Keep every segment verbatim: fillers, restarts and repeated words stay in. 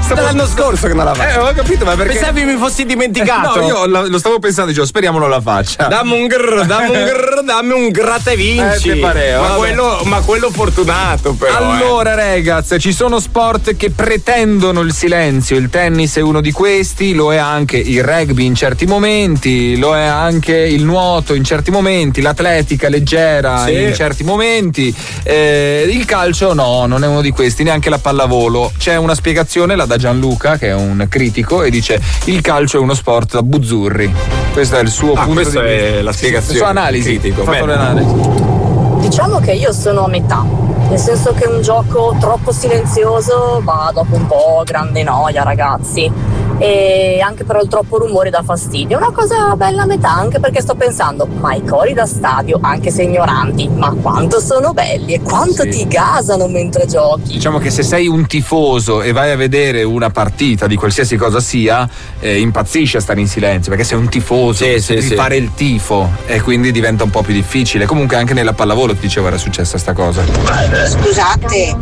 Stavo... L'anno scorso che non la faccio. Eh, ho capito, ma perché. Pensavi mi fossi dimenticato? Eh, no, io lo stavo pensando, dicevo, speriamo non la faccia. Dammi un grr, dammi un grr, dammi un gratta e vinci. Eh, pareo, ma, vabbè. quello, ma quello fortunato, però. Allora, eh. ragazzi, ci sono sport che pretendono il silenzio. Il tennis è uno di questi, lo è anche il rugby in certi momenti, lo è anche il nuoto in certi momenti, l'atletica leggera sì. in certi momenti. Eh, il calcio no, non è uno di questi, neanche la pallavolo. C'è una spiegazione, la da Gianluca, che è un critico, e dice: il calcio è uno sport da buzzurri. Questo è il suo ah, punto questa di vista. è la spiegazione. La sua analisi. Critico. Ha fatto l'analisi. Diciamo che io sono a metà, nel senso che un gioco troppo silenzioso va dopo un po' grande noia, ragazzi, e anche però il troppo rumore dà fastidio. È una cosa bella a metà, anche perché sto pensando, ma i cori da stadio, anche se ignoranti, ma quanto sono belli e quanto sì. ti gasano mentre giochi. Diciamo che se sei un tifoso e vai a vedere una partita di qualsiasi cosa sia, eh, impazzisci a stare in silenzio, perché sei un tifoso, sì, sì, devi sì. fare il tifo e quindi diventa un po' più difficile. Comunque anche nella pallavolo ti dicevo era successa sta cosa. Scusate,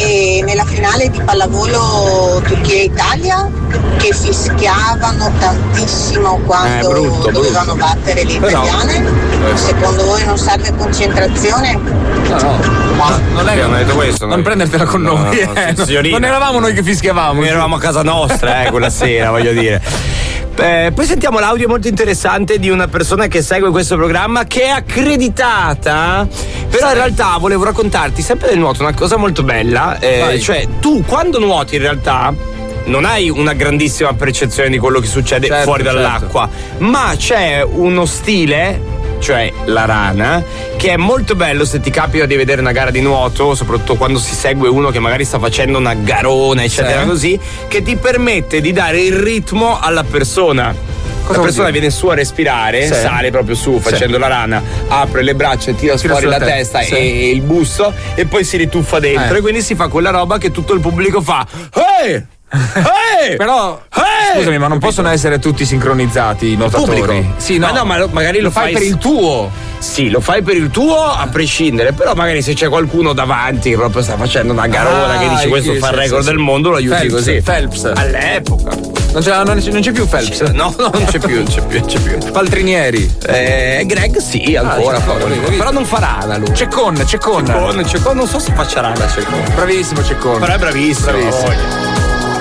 e nella finale di pallavolo Turchia-Italia che fischiavano tantissimo quando eh, brutto, dovevano brutto. battere le italiane, Però, secondo voi non serve concentrazione? No, no, ma non è che hanno detto questo. Non prendertela con no, noi, no, eh. signorina. Non eravamo noi che fischiavamo, noi eravamo a casa nostra, eh, quella sera, voglio dire. Eh, poi sentiamo l'audio molto interessante di una persona che segue questo programma, che è accreditata, però in realtà volevo raccontarti sempre del nuoto una cosa molto bella, eh, cioè tu quando nuoti in realtà non hai una grandissima percezione di quello che succede certo, fuori dall'acqua, certo. ma c'è uno stile, cioè la rana, che è molto bello se ti capita di vedere una gara di nuoto, soprattutto quando si segue uno che magari sta facendo una garona eccetera, sì. così, che ti permette di dare il ritmo alla persona. Cosa la persona viene su a respirare, sì. sale proprio su facendo sì. la rana, apre le braccia, tira, tira fuori la te. testa sì. e il busto e poi si rituffa dentro eh. e quindi si fa quella roba che tutto il pubblico fa. Hey! Hey! Però hey! scusami, ma non possono essere tutti sincronizzati i nuotatori. Pubblico. Sì, no, ma no, ma lo, magari lo, lo fai fai per il tuo. Sì, lo fai per il tuo a prescindere, però magari se c'è qualcuno davanti che proprio sta facendo una garona ah, che dice questo fa il record sì, del mondo, lo aiuti Phelps, così. Phelps. All'epoca. Non c'è, non c'è, non c'è più Phelps? No, no, non c'è più, non c'è più, non c'è più. Paltrinieri. Eh, Greg sì, ancora. Ah, fa, però non fa rana lui. Ceccon, Ceccon. Ceccon, Ceccon, non so se faccia rana Ceccon. Bravissimo Ceccon. Però è bravissimo. Bravissimo.